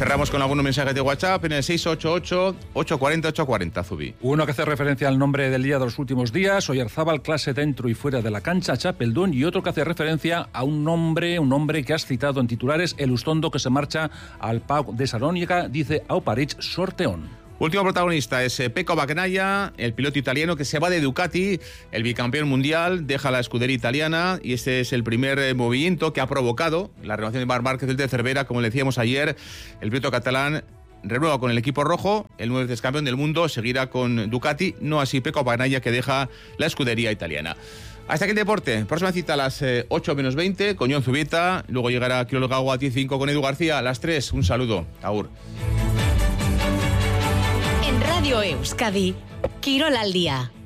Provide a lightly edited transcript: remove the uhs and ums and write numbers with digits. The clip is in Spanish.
cerramos con algunos mensajes de WhatsApp en el 688-840-840, Zubi. Uno que hace referencia al nombre del día de los últimos días, Oyarzábal, clase dentro y fuera de la cancha, Chapeldún, y otro que hace referencia a un nombre que has citado en titulares, el Ustondo, que se marcha al Pau de Salónica, dice Auparich Sorteón. Último protagonista es Pecco Bagnaia, el piloto italiano que se va de Ducati, el bicampeón mundial, deja la escudería italiana y este es el primer movimiento que ha provocado la renovación de Marc Márquez de Cervera. Como le decíamos ayer, el piloto catalán renueva con el equipo rojo, el 9 veces campeón del mundo seguirá con Ducati, no así Pecco Bagnaia, que deja la escudería italiana. Hasta aquí el deporte. Próxima cita a las 8 menos 20 con Jon Zubieta, luego llegará Quirol Gago a T5 con Edu García a las 3. Un saludo. Agur. Radio Euskadi, Quirol al día.